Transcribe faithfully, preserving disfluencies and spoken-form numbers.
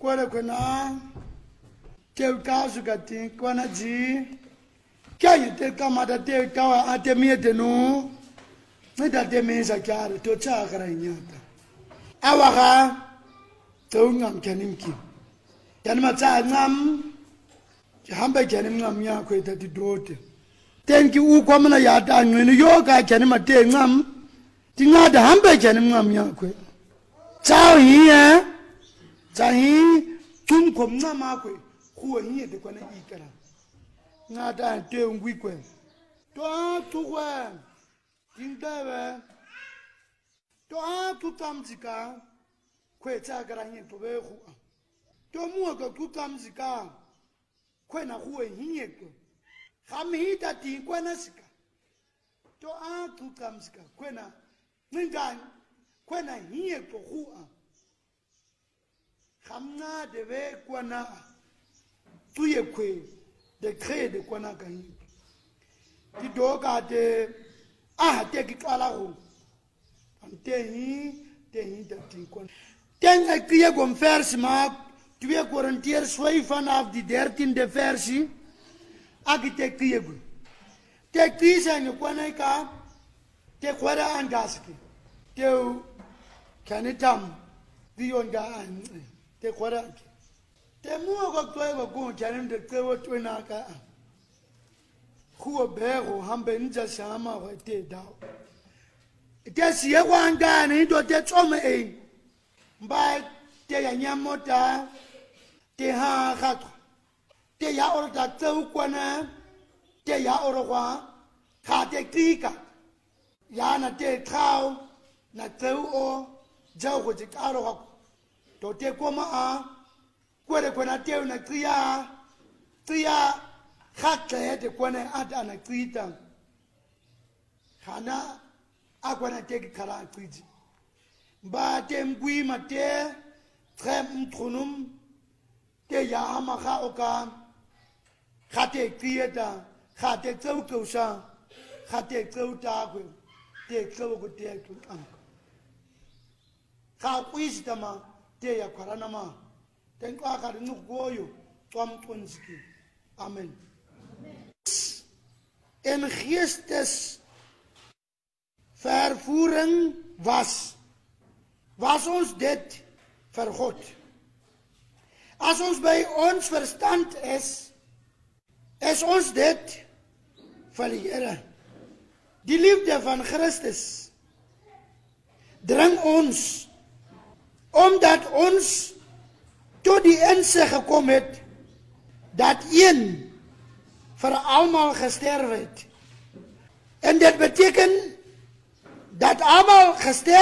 kwale kwena te kazu kati kwana ji kaya te kamata te kawa ate miete no nida te mesa kyare to chakara nyata awaga to ngam kanimki kanima tsa ngam hamba kanim ngam ya ko ta dote tenki u kwamna ya ta ngene yo ka kanima te ngam tingada hamba kanim ngam ya ko chao hiya chahi tum kom ngama ko ko hiya de kwana ikara ngada te ngwi ko to to kwa tindawe to a tu tamzika kwe tsagara hin to be khu to mu ga tu tamzika kwe na khu hin ko khami ta ti kwana sika to a tu tamzika kwe na ngan kwe na hin ko khu a khamna de be kwana tu ye kwe de kre de kwana ka hin ti doga de ah te ki kala go tehi tehi dat die kon ten ek je kom vers maak twee Korintiërs vyf vanaf die dertiende versie architect je go te kisa ni kwana ka te kwara angaski te kanitam dionga an te kwara te mo go twa go janem de te wo twina ka khu bego hambe nja shama wa te dawo te siye kwanga ni do te tsome e mba te ya nyamota te ha khatho te ya oro ta tsau kwana te ya oro kwa kha te krika ya na te khao na tsau o jau go te karo ga to te koma a kwere kwana te na kriya kriya khatle te kwana ata na krita khana akwana teki khala kwiji ba temgwi mate trem mtrunum te ya ama kha oka khate krieta khate tsaukosa khate tsauta kwe te tsauko te tukam kha kwistama te ya kharana ma tenkwa kha nugoyo twam tonski amen en geestes vervoering was, was ons dit vir God. As ons by ons verstand is, is ons dit vir die Here. Die liefde van Christus dring ons, omdat ons tot die insig gekom het, dat een vir almal gesterf het. En dit beteken dat allemaal gesterf